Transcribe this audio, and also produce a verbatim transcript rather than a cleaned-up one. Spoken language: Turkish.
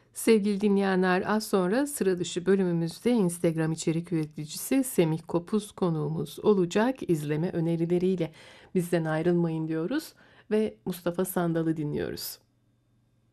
Sevgili dinleyenler, az sonra sıra dışı bölümümüzde Instagram içerik üreticisi Semih Kopuz konuğumuz olacak. İzleme önerileriyle bizden ayrılmayın diyoruz ve Mustafa Sandal'ı dinliyoruz.